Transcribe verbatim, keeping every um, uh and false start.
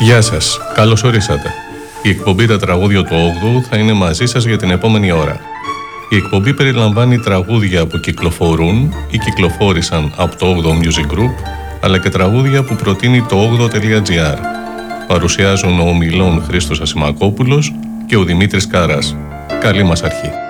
Γεια σας, καλώς ορίσατε. Η εκπομπή «Τα τραγούδια του όγδοου» θα είναι μαζί σας για την επόμενη ώρα. Η εκπομπή περιλαμβάνει τραγούδια που κυκλοφορούν ή κυκλοφόρησαν από το όγδοο Music Group, αλλά και τραγούδια που προτείνει το όγδοο τελεία τζι άρ. Παρουσιάζουν ο ομιλών Χρήστος Ασημακόπουλος και ο Δημήτρης Κάρας. Καλή μας αρχή.